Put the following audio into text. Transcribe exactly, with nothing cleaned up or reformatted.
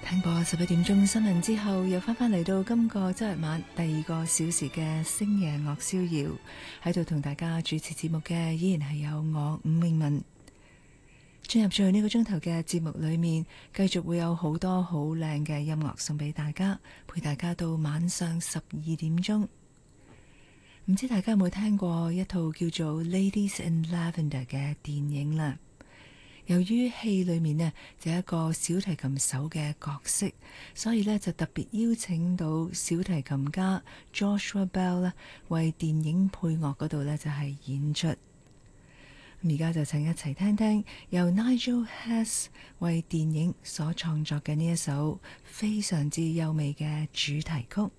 聽過十一點鐘新聞之後，又翻返嚟到今個周日晚第二個小時嘅星夜樂逍遙，喺度同大家主持節目嘅依然係有我伍詠雯。進入最後呢個鐘頭嘅節目裏面，繼續會有好多好靚嘅音樂送俾大家，陪大家到晚上十二點鐘。唔知大家有冇聽過一套叫做《Ladies in Lavender》嘅電影啦？由於戲裏面呢就有一個小提琴手嘅角色，所以呢就特別邀請到小提琴家 Joshua Bell 呢為電影配樂嗰度呢就係演出。咁而家就請一齊聽聽由 Nigel Hess 為電影所創作嘅呢一首非常之優美嘅主題曲。